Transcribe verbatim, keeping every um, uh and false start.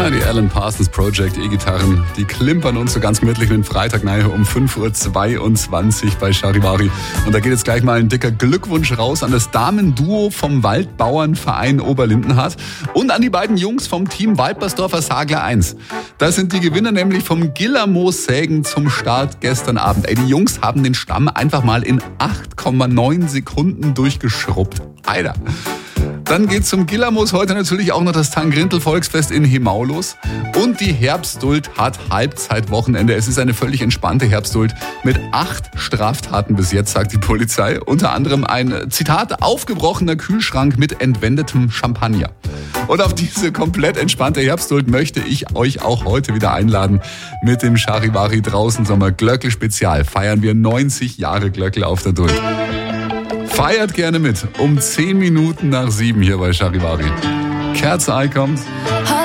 Ja, die Alan Parsons Project E-Gitarren, die klimpern uns so ganz gemütlich den Freitag nahe um fünf Uhr zweiundzwanzig bei Charivari. Und da geht jetzt gleich mal ein dicker Glückwunsch raus an das Damenduo vom Waldbauernverein Oberlindenhardt und an die beiden Jungs vom Team Walpersdorfer Sagler eins. Das sind die Gewinner nämlich vom Gillermoos-Sägen zum Start gestern Abend. Ey, die Jungs haben den Stamm einfach mal in acht Komma neun Sekunden durchgeschrubbt. Alter. Dann geht's zum Gillermoos. Heute natürlich auch noch das Tangrintel-Volksfest in Hemau los. Und die Herbstduld hat Halbzeitwochenende. Es ist eine völlig entspannte Herbstduld mit acht Straftaten bis jetzt, sagt die Polizei. Unter anderem ein, Zitat, aufgebrochener Kühlschrank mit entwendetem Champagner. Und auf diese komplett entspannte Herbstduld möchte ich euch auch heute wieder einladen. Mit dem Charivari draußen Sommer Glöckl Spezial feiern wir neunzig Jahre Glöckl auf der Duld. Feiert gerne mit um zehn Minuten nach sieben hier bei Charivari. Kerze kommt.